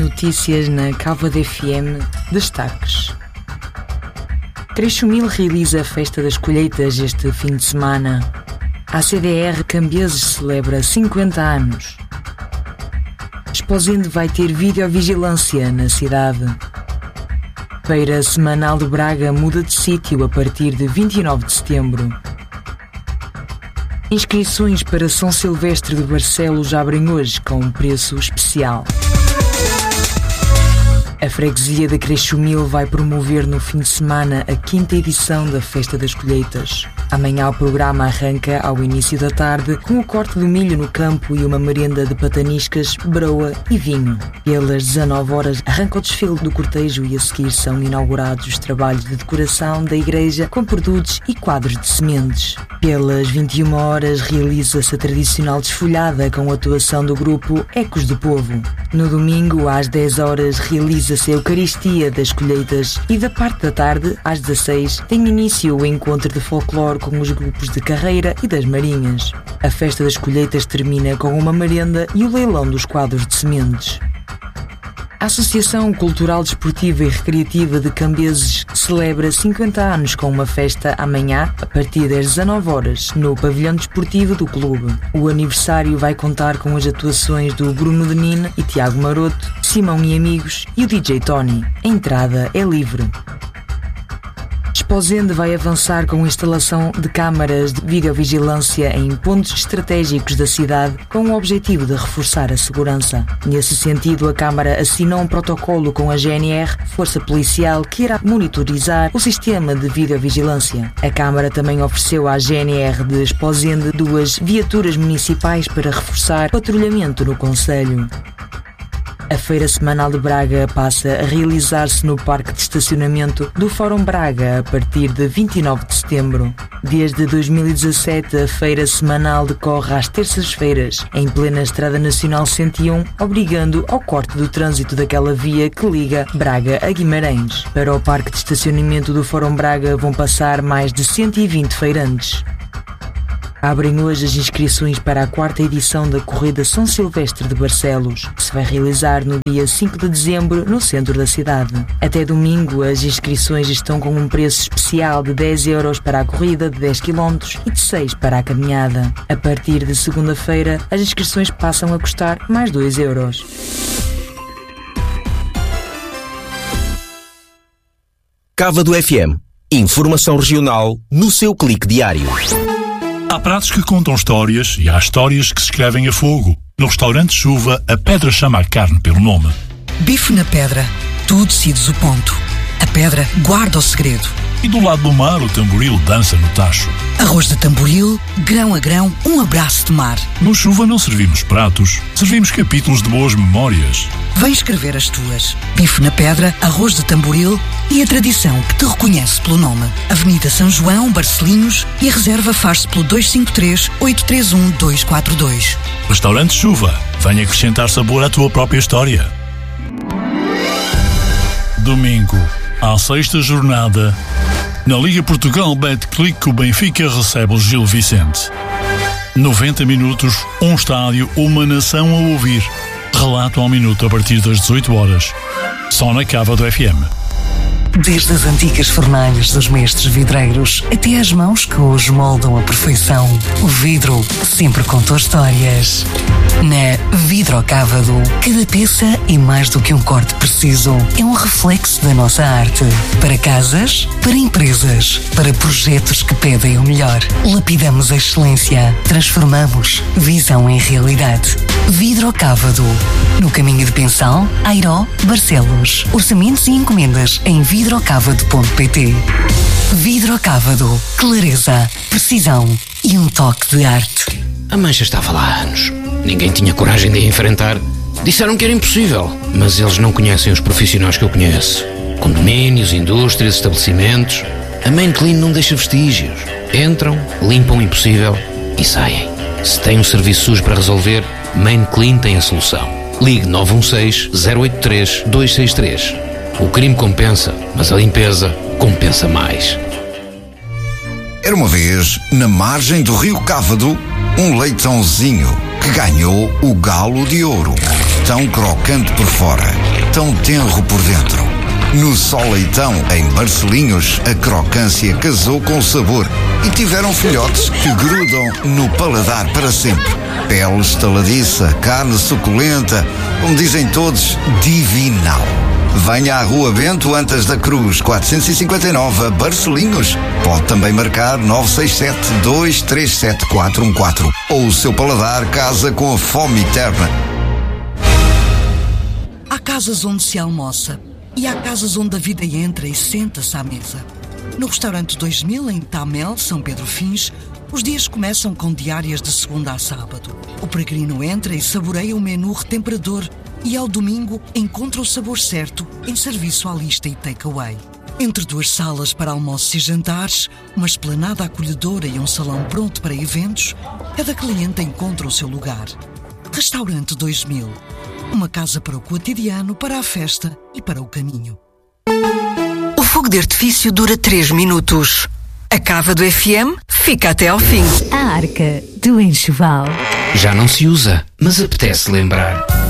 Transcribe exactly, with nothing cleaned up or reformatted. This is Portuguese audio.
Notícias na Cávado F M. Destaques. Creixumil realiza a Festa das Colheitas este fim de semana. A C D R Cambiases celebra cinquenta anos. Esposende vai ter videovigilância na cidade. Feira Semanal de Braga muda de sítio a partir de vinte e nove de setembro. Inscrições para São Silvestre de Barcelos abrem hoje com um preço especial. A freguesia de Creixumil vai promover no fim de semana a quinta edição da Festa das Colheitas. Amanhã o programa arranca ao início da tarde com o corte do milho no campo e uma merenda de pataniscas, broa e vinho. Pelas dezanove horas arranca o desfile do cortejo e a seguir são inaugurados os trabalhos de decoração da igreja com produtos e quadros de sementes. Pelas vinte e uma horas realiza-se a tradicional desfolhada com a atuação do grupo Ecos do Povo. No domingo, às dez horas, realiza-se a Eucaristia das Colheitas e da parte da tarde, às dezasseis, tem início o encontro de folclore com os grupos de carreira e das marinhas. A Festa das Colheitas termina com uma merenda e o leilão dos quadros de sementes. A Associação Cultural, Desportiva e Recreativa de Cambiases celebra cinquenta anos com uma festa amanhã, a partir das dezanove horas, no pavilhão desportivo do clube. O aniversário vai contar com as atuações do Bruno Denine e Tiago Maroto, Simão e Amigos e o D J Tony. A entrada é livre. Esposende vai avançar com a instalação de câmaras de videovigilância em pontos estratégicos da cidade com o objetivo de reforçar a segurança. Nesse sentido, a Câmara assinou um protocolo com a G N R, Força Policial, que irá monitorizar o sistema de videovigilância. A Câmara também ofereceu à G N R de Esposende duas viaturas municipais para reforçar o patrulhamento no concelho. A Feira Semanal de Braga passa a realizar-se no Parque de Estacionamento do Fórum Braga a partir de vinte e nove de setembro. Desde dois mil e dezassete, a Feira Semanal decorre às terças-feiras, em plena Estrada Nacional cento e um, obrigando ao corte do trânsito daquela via que liga Braga a Guimarães. Para o Parque de Estacionamento do Fórum Braga vão passar mais de cento e vinte feirantes. Abrem hoje as inscrições para a quarta edição da Corrida São Silvestre de Barcelos, que se vai realizar no dia cinco de dezembro no centro da cidade. Até domingo, as inscrições estão com um preço especial de dez euros para a corrida de dez quilómetros e de seis para a caminhada. A partir de segunda-feira, as inscrições passam a custar mais dois euros. Cávado F M. Informação regional no seu clique diário. Há pratos que contam histórias e há histórias que se escrevem a fogo. No restaurante Chuva, a pedra chama a carne pelo nome. Bife na pedra. Tu decides o ponto. A pedra guarda o segredo. E do lado do mar, o tamboril dança no tacho. Arroz de tamboril, grão a grão, um abraço de mar. No Chuva não servimos pratos, servimos capítulos de boas memórias. Vem escrever as tuas. Bife na pedra, arroz de tamboril e a tradição que te reconhece pelo nome. Avenida São João, Barcelinhos, e a reserva faz-se pelo dois cinco três, oito três um, dois quatro dois. Restaurante Chuva, vem acrescentar sabor à tua própria história. Domingo, à sexta jornada, na Liga Portugal Betclic, o Benfica recebe o Gil Vicente. noventa minutos, um estádio, uma nação a ouvir. Relato ao minuto a partir das dezoito horas. Só na Cávado F M. Desde as antigas fornalhas dos mestres vidreiros até às mãos que hoje moldam a perfeição, o vidro sempre contou histórias. Na Vidrocávado, cada peça é mais do que um corte preciso. É um reflexo da nossa arte. Para casas, para empresas, para projetos que pedem o melhor. Lapidamos a excelência. Transformamos visão em realidade. Vidrocávado. No caminho de Pensal, Airó, Barcelos. Orçamentos e encomendas em vidrocávado ponto pt. Vidrocávado. Clareza, precisão e um toque de arte. A mancha estava lá há anos. Ninguém tinha coragem de a enfrentar. Disseram que era impossível, mas eles não conhecem os profissionais que eu conheço. Condomínios, indústrias, estabelecimentos. A Main Clean não deixa vestígios. Entram, limpam o impossível e saem. Se tem um serviço sujo para resolver, Main Clean tem a solução. Ligue nove um seis, zero oito três, dois seis três. O crime compensa, mas a limpeza compensa mais. Era uma vez, na margem do rio Cávado, um leitãozinho que ganhou o galo de ouro. tão crocante por fora, tão tenro por dentro. No Sol Leitão, em Barcelinhos, a crocância casou com o sabor e tiveram filhotes que grudam no paladar para sempre. Pele estaladiça, carne suculenta, como dizem todos, divinal. Venha à Rua Bento Antas da Cruz, quatrocentos e cinquenta e nove, Barcelinhos. Pode também marcar nove seis sete, dois três sete, quatro um quatro. Ou o seu paladar casa com a fome eterna. Há casas onde se almoça e há casas onde a vida entra e senta-se à mesa. No restaurante dois mil, em Tamel, São Pedro Fins, os dias começam com diárias de segunda a sábado. O peregrino entra e saboreia o menu retemperador e ao domingo encontra o sabor certo em serviço à lista e takeaway. Entre duas salas para almoços e jantares, uma esplanada acolhedora e um salão pronto para eventos, cada cliente encontra o seu lugar. Restaurante dois mil. Uma casa para o cotidiano, para a festa e para o caminho. O fogo de artifício dura três minutos. A cava do F M fica até ao fim. A arca do enxoval. Já não se usa, mas apetece lembrar.